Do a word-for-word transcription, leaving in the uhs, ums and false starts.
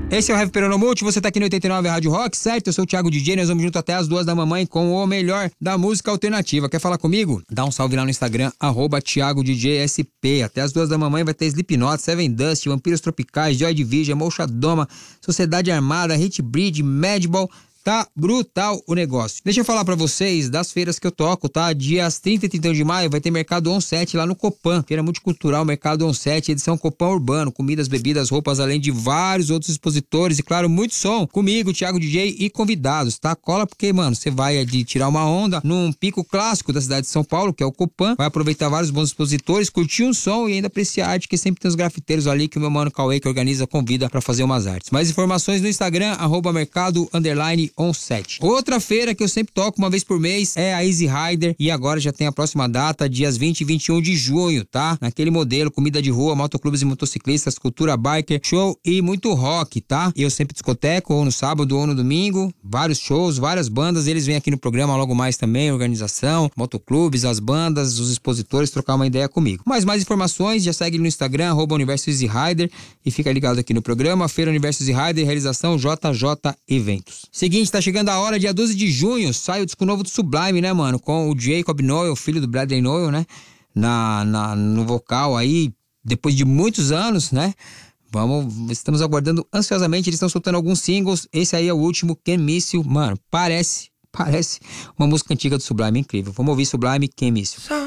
Esse é o Heavy Peronomulti, você tá aqui no oitenta e nove Rádio Rock, certo? Eu sou o Thiago D J, nós vamos junto até as duas da mamãe com o melhor da música alternativa. Quer falar comigo? Dá um salve lá no Instagram, arroba Thiago D J S P. Até as duas da mamãe vai ter Slipknot, Seven Dust, Vampiros Tropicais, Joy Division, Molchadoma, Sociedade Armada, Hatebreed, Madball. Tá brutal o negócio. Deixa eu falar pra vocês das feiras que eu toco, tá? Dias trinta e trinta e um de maio vai ter Mercado On sete lá no Copan. Feira Multicultural Mercado On sete, edição Copan Urbano. Comidas, bebidas, roupas, além de vários outros expositores e, claro, muito som. Comigo, Thiago D J e convidados, tá? Cola porque, mano, você vai de tirar uma onda num pico clássico da cidade de São Paulo, que é o Copan. Vai aproveitar vários bons expositores, curtir um som e ainda apreciar a arte, que sempre tem os grafiteiros ali que o meu mano Cauê, que organiza, convida pra fazer umas artes. Mais informações no Instagram, arroba Mercado Underline On sete. Outra feira que eu sempre toco uma vez por mês é a Easy Rider e agora já tem a próxima data, dias vinte e vinte e um de junho, tá? Naquele modelo, comida de rua, motoclubes e motociclistas, cultura biker, show e muito rock, tá? Eu sempre discoteco, ou no sábado ou no domingo, vários shows, várias bandas, eles vêm aqui no programa logo mais também, organização, motoclubes, as bandas, os expositores, trocar uma ideia comigo. Mas mais informações, já segue no Instagram, arroba Universo Easy Rider e fica ligado aqui no programa, Feira Universo Easy Rider, realização J J Eventos. Seguinte, tá chegando a hora, dia doze de junho, sai o disco novo do Sublime, né, mano? Com o Jacob Noel, filho do Bradley Noel, né? Na, na, no vocal aí, depois de muitos anos, né? Vamos, estamos aguardando ansiosamente, eles estão soltando alguns singles. Esse aí é o último, Can't Miss You. Mano, parece, parece uma música antiga do Sublime, incrível. Vamos ouvir Sublime, Can't Miss You.